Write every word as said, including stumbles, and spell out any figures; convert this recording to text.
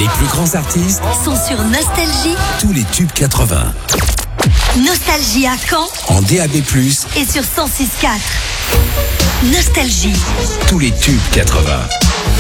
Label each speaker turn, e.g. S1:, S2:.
S1: Les plus grands artistes
S2: sont sur Nostalgie.
S1: Tous les tubes quatre-vingts.
S2: Nostalgie à Caen
S1: En D A B plus,
S2: et sur cent six virgule quatre. Nostalgie.
S1: tous les tubes quatre-vingts.